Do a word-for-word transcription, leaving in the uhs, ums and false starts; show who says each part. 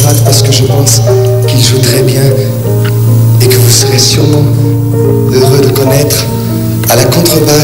Speaker 1: camarade parce que je pense qu'il joue très bien et que vous serez sûrement heureux de connaître à la contrebasse